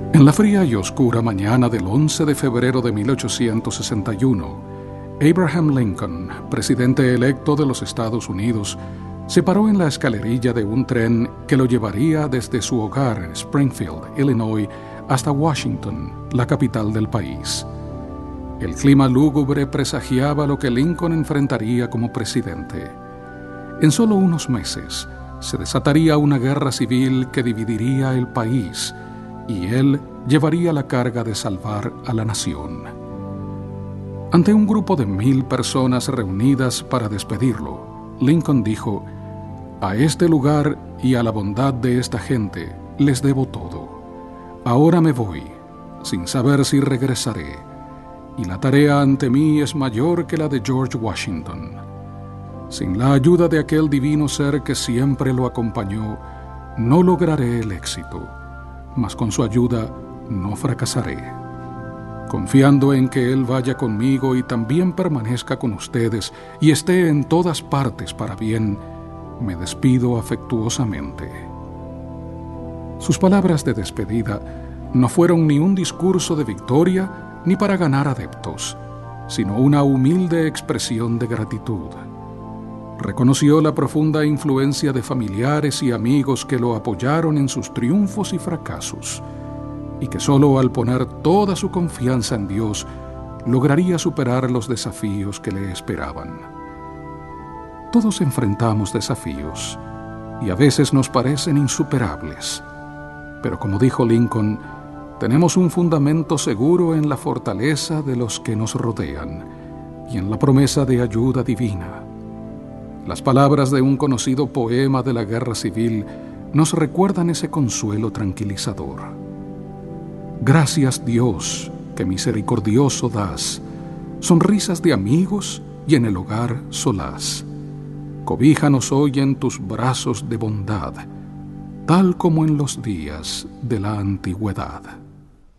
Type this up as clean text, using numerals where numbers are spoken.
En la fría y oscura mañana del 11 de febrero de 1861, Abraham Lincoln, presidente electo de los Estados Unidos, se paró en la escalerilla de un tren que lo llevaría desde su hogar en Springfield, Illinois, hasta Washington, la capital del país. El clima lúgubre presagiaba lo que Lincoln enfrentaría como presidente. En solo unos meses se desataría una guerra civil que dividiría el país, y él llevaría la carga de salvar a la nación. Ante un grupo de 1,000 personas reunidas para despedirlo, Lincoln dijo: «A este lugar y a la bondad de esta gente les debo todo. Ahora me voy, sin saber si regresaré, y la tarea ante mí es mayor que la de George Washington. Sin la ayuda de aquel divino ser que siempre lo acompañó, no lograré el éxito, mas con su ayuda no fracasaré. Confiando en que Él vaya conmigo y también permanezca con ustedes y esté en todas partes para bien, me despido afectuosamente». Sus palabras de despedida no fueron ni un discurso de victoria ni para ganar adeptos, sino una humilde expresión de gratitud. Reconoció la profunda influencia de familiares y amigos que lo apoyaron en sus triunfos y fracasos, y que solo al poner toda su confianza en Dios lograría superar los desafíos que le esperaban. Todos enfrentamos desafíos, y a veces nos parecen insuperables, pero como dijo Lincoln, tenemos un fundamento seguro en la fortaleza de los que nos rodean y en la promesa de ayuda divina. Las palabras de un conocido poema de la Guerra Civil nos recuerdan ese consuelo tranquilizador. Gracias, Dios, que misericordioso das, sonrisas de amigos y en el hogar solaz. Cobíjanos hoy en tus brazos de bondad, tal como en los días de la antigüedad.